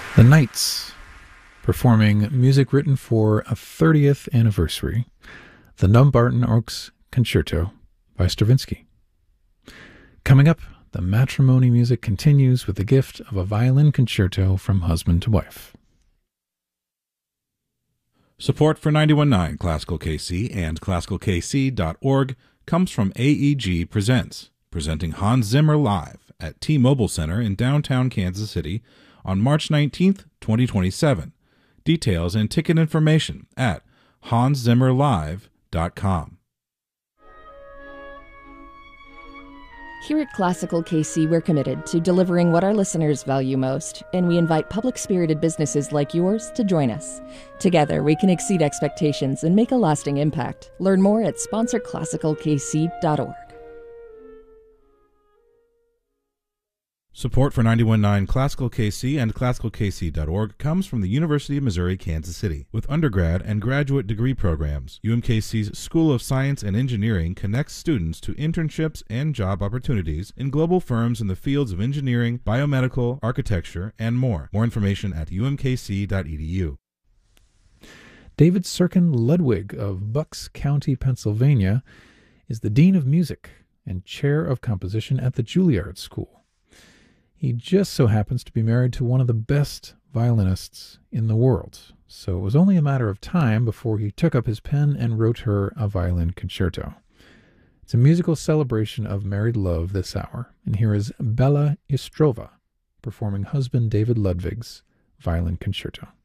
The Knights, performing music written for a 30th anniversary, the Dumbarton Oaks Concerto by Stravinsky. Coming up, the matrimony music continues with the gift of a violin concerto from husband to wife. Support for 91.9 Classical KC and ClassicalKC.org comes from AEG Presents, presenting Hans Zimmer live at T-Mobile Center in downtown Kansas City on March 19th, 2027. Details and ticket information at hanszimmerlive.com. Here at Classical KC, we're committed to delivering what our listeners value most, and we invite public-spirited businesses like yours to join us. Together, we can exceed expectations and make a lasting impact. Learn more at sponsorclassicalkc.org. Support for 91.9 Classical KC and ClassicalKC.org comes from the University of Missouri, Kansas City. With undergrad and graduate degree programs, UMKC's School of Science and Engineering connects students to internships and job opportunities in global firms in the fields of engineering, biomedical, architecture, and more. More information at umkc.edu. David Sirkin Ludwig of Bucks County, Pennsylvania, is the Dean of Music and Chair of Composition at the Juilliard School. He just so happens to be married to one of the best violinists in the world, so it was only a matter of time before he took up his pen and wrote her a violin concerto. It's a musical celebration of married love this hour, and here is Bella Istrova performing husband David Ludwig's violin concerto.